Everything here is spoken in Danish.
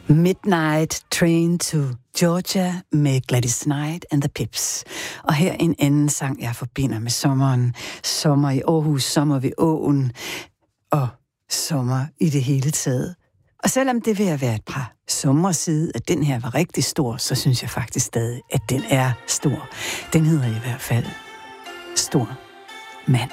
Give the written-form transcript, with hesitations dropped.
Midnight Train to Georgia med Gladys Knight and the Pips. Og her en anden sang, jeg forbinder med sommeren. Sommer i Aarhus, sommer ved åen og sommer i det hele taget. Og selvom det vil være et par somre siden, at den her var rigtig stor, så synes jeg faktisk stadig, at den er stor. Den hedder i hvert fald Stor Mand.